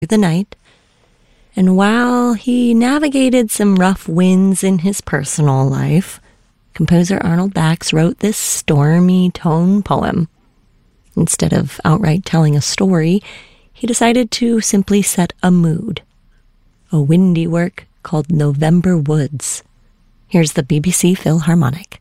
the night. And while he navigated some rough winds in his personal life, composer Arnold Bax wrote this stormy tone poem. Instead of outright telling a story, he decided to simply set a mood. A windy work called November Woods. Here's the BBC Philharmonic.